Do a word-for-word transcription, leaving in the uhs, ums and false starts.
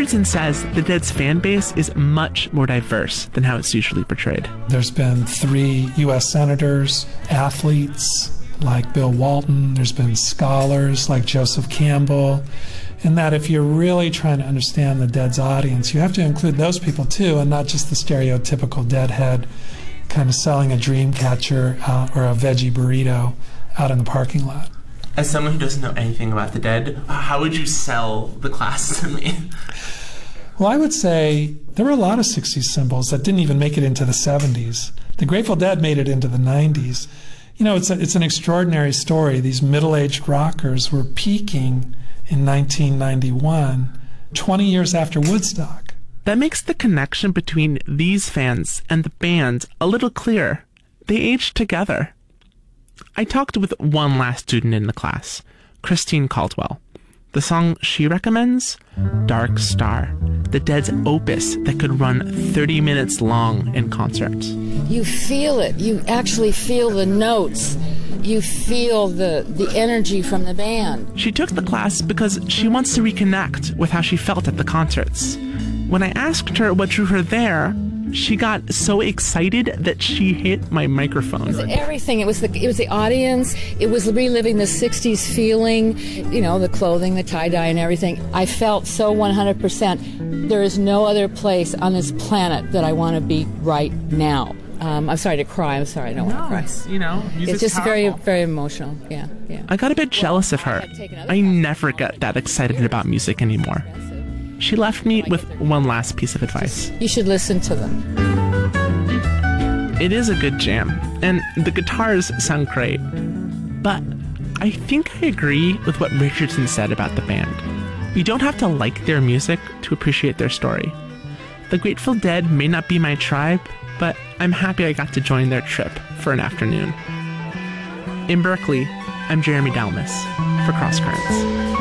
Richardson says the Dead's fan base is much more diverse than how it's usually portrayed. There's been three U S senators, athletes like Bill Walton, there's been scholars like Joseph Campbell, and that if you're really trying to understand the Dead's audience, you have to include those people too, and not just the stereotypical Deadhead kind of selling a dream catcher uh, or a veggie burrito out in the parking lot. As someone who doesn't know anything about the Dead, how would you sell the class to me? Well, I would say there were a lot of sixties symbols that didn't even make it into the seventies. The Grateful Dead made it into the nineties. You know, it's a, it's an extraordinary story. These middle-aged rockers were peaking in nineteen ninety-one, twenty years after Woodstock. That makes the connection between these fans and the band a little clearer. They aged together. I talked with one last student in the class, Christine Caldwell. The song she recommends? Dark Star, the Dead's opus that could run thirty minutes long in concert. You feel it. You actually feel the notes. You feel the, the energy from the band. She took the class because she wants to reconnect with how she felt at the concerts. When I asked her what drew her there, she got so excited that she hit my microphone. It was everything. It was the it was the audience. It was reliving the sixties feeling, you know, the clothing, the tie-dye and everything. I felt so one hundred percent. There is no other place on this planet that I want to be right now. Um, I'm sorry to cry. I'm sorry. I don't no, want to cry. It's, you know, it's just powerful. very, very emotional. Yeah, yeah. I got a bit jealous of her. I never get that excited about music anymore. She left me with one last piece of advice. You should listen to them. It is a good jam, and the guitars sound great. But I think I agree with what Richardson said about the band. You don't have to like their music to appreciate their story. The Grateful Dead may not be my tribe, but I'm happy I got to join their trip for an afternoon. In Berkeley, I'm Jeremy Dalmas for Cross Currents.